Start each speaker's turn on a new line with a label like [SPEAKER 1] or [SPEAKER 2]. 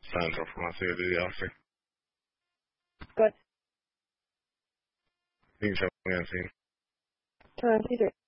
[SPEAKER 1] Sandro from ACDDRC.
[SPEAKER 2] Good.
[SPEAKER 1] You can show me and see.
[SPEAKER 2] See you.